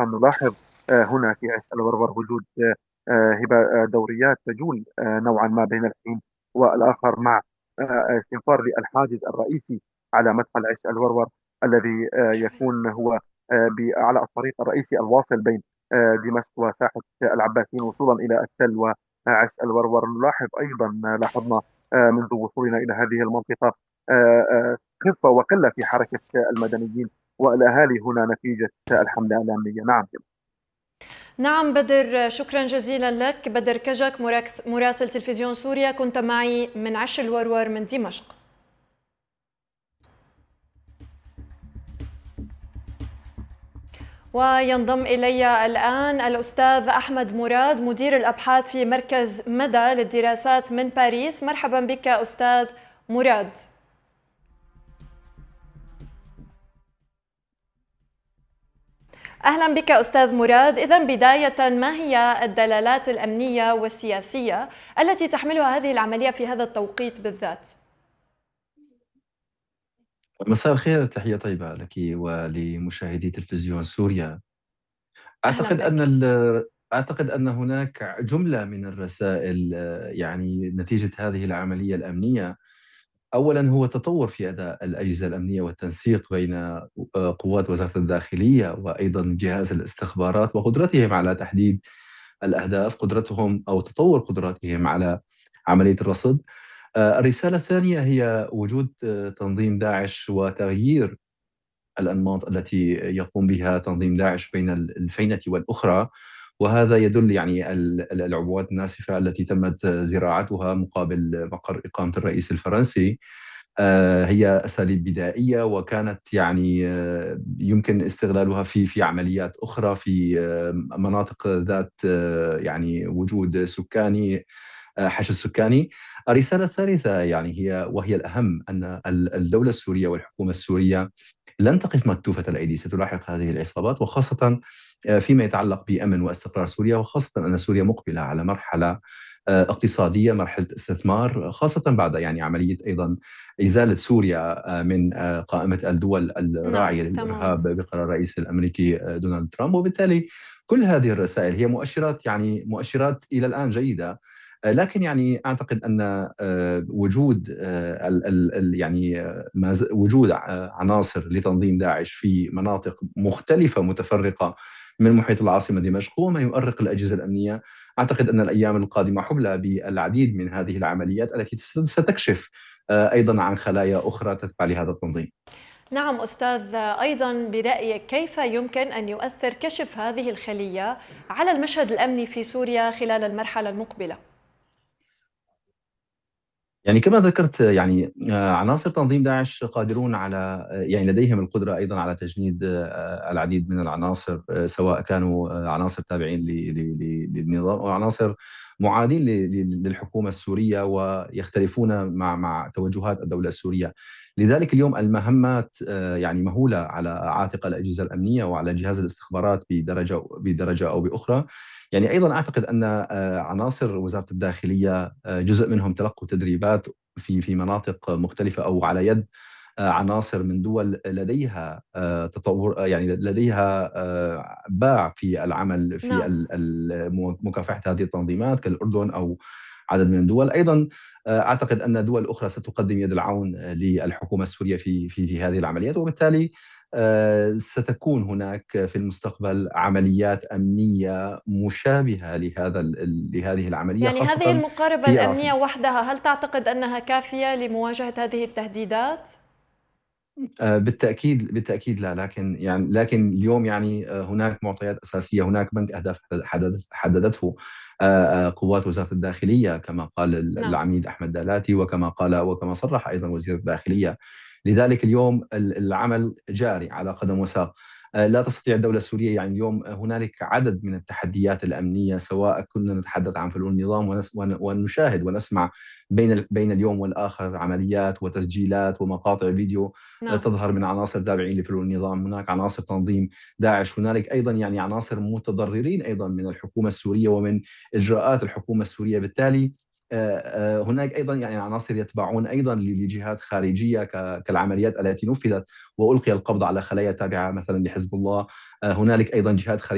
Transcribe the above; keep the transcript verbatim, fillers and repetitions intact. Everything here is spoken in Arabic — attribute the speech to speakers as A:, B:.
A: نلاحظ آه، هنا في عيش الورور وجود آه، آه، هبة آه، دوريات تجول آه، نوعا ما بين الحين والآخر، مع آه، استنفار للحاجز الرئيسي على مدخل عيش الورور، الذي آه، يكون هو آه، ب- على الطريق الرئيسي الواصل بين آه، دمشق وساحة العباسيين وصولا إلى التل وعيش الورور. نلاحظ أيضا، آه، لاحظنا آه، منذ وصولنا إلى هذه المنطقة آه، آه، خفة وقلة في حركة المدنيين والأهالي هنا نتيجة الحملة الأمنية. نعم.
B: نعم بدر، شكرا جزيلا لك. بدر كجك، مراكس- مراسل تلفزيون سوريا، كنت معي من عش الورور من دمشق. وينضم إلي الآن الأستاذ أحمد مراد، مدير الأبحاث في مركز مدى للدراسات من باريس. مرحبا بك أستاذ مراد. أهلا بك أستاذ مراد. إذن بداية، ما هي الدلالات الأمنية والسياسية التي تحملها هذه العملية في هذا التوقيت بالذات؟
C: مساء الخير، تحية طيبة لك ولمشاهدي تلفزيون سوريا.
B: أهلا
C: أعتقد أن
B: بك.
C: ال- أعتقد أن هناك جملة من الرسائل، آه، يعني نتيجة هذه العملية الأمنية. أولا هو تطور في أداء الأجهزة الأمنية والتنسيق بين آه، قوات وزارة الداخلية وأيضا جهاز الاستخبارات وقدرتهم على تحديد الأهداف، قدرتهم أو تطور قدراتهم على عملية الرصد. آه، الرسالة الثانية هي وجود آه، تنظيم داعش وتغيير الأنماط التي يقوم بها تنظيم داعش بين الفينة والأخرى، وهذا يدل يعني ال- ال- العبوات الناسفة التي تمت زراعتها مقابل مقر إقامة الرئيس الفرنسي. آه، هي أساليب بدائية، وكانت يعني آه، يمكن استغلالها في في عمليات أخرى في آه، مناطق ذات آه، يعني وجود سكاني، آه، حشد سكاني. الرسالة الثالثة يعني هي وهي الأهم، أن ال- الدولة السورية والحكومة السورية لن تقف مكتوفة الأيدي، ستلاحق هذه العصابات، وخاصة آه، فيما يتعلق بأمن واستقرار سوريا، وخاصة أن سوريا مقبلة على مرحلة آه، اقتصادية، مرحلة استثمار، خاصة بعد يعني عملية أيضا إزالة سوريا آه، من آه، قائمة الدول
B: نعم
C: الراعية
B: تماما.
C: للإرهاب بقرار الرئيس الأمريكي آه، دونالد ترامب. وبالتالي كل هذه الرسائل هي مؤشرات، يعني مؤشرات إلى الآن جيدة. آه، لكن يعني اعتقد ان آه، وجود آه، ال- ال- ال- يعني آه، ما ز- وجود ع- عناصر لتنظيم داعش في مناطق مختلفه متفرقه من محيط العاصمه دمشق هو ما يؤرق الاجهزه الامنيه. اعتقد ان الايام القادمه حبلى بالعديد من هذه العمليات التي ست- ستكشف آه، ايضا عن خلايا اخرى تتبع لهذا التنظيم.
B: نعم أستاذ، أيضا برأيك كيف يمكن أن يؤثر كشف هذه الخلية على المشهد الأمني في سوريا خلال المرحلة المقبلة؟
C: يعني كما ذكرت، يعني آه، عناصر تنظيم داعش قادرون على آه، يعني لديهم القدرة أيضا على تجنيد آه، العديد من العناصر، آه، سواء كانوا آه، عناصر تابعين ل- ل- ل- للنظام أو عناصر معادين ل- ل- للحكومة السورية، ويختلفون مع مع توجهات الدولة السورية. لذلك اليوم المهمات آه، يعني مهولة على عاتق الأجهزة الأمنية وعلى جهاز الاستخبارات بدرجة بدرجة أو بأخرى. يعني أيضا أعتقد أن آه، عناصر وزارة الداخلية آه، جزء منهم تلقوا تدريبات في في مناطق مختلفة أو على يد آه، عناصر من دول لديها آه، تطور، آه، يعني لديها آه، باع في العمل في
B: نعم.
C: ال- ال- مكافحة هذه التنظيمات كالأردن أو عدد من الدول. أيضا آه، أعتقد أن دول أخرى ستقدم يد العون آه، للحكومة السورية في في في هذه العمليات، وبالتالي آه، ستكون هناك في المستقبل عمليات أمنية مشابهة لهذا ال- لهذه العملية،
B: يعني هذه
C: خاصة
B: المقاربة
C: في العاصمة.
B: الأمنية وحدها، هل تعتقد أنها كافية لمواجهة هذه التهديدات؟
C: آه، بالتأكيد بالتأكيد لا، لكن يعني لكن اليوم يعني آه، هناك معطيات أساسية، هناك بنك أهداف حددت- حددته آه، آه، قوات وزارة الداخلية كما قال
B: نعم.
C: العميد أحمد دالاتي، وكما قال وكما صرح أيضا وزير الداخلية. لذلك اليوم ال- العمل جاري على قدم وساق. آه، لا تستطيع الدولة السورية، يعني اليوم هنالك عدد من التحديات الأمنية، سواء كنا نتحدث عن فلول النظام ونس- ون- ونشاهد ونسمع بين ال- بين اليوم والآخر عمليات وتسجيلات ومقاطع فيديو
B: نعم.
C: تظهر من عناصر تابعين لفلول النظام. هناك عناصر تنظيم داعش، هنالك أيضا يعني عناصر متضررين أيضا من الحكومة السورية ومن إجراءات الحكومة السورية. بالتالي آه، آه، هناك ايضا يعني عناصر يتبعون ايضا لجهات خارجيه ك- كالعمليات التي نفذت والقي القبض على خلايا تابعه مثلا لحزب الله. آه، هنالك ايضا جهات خارجيه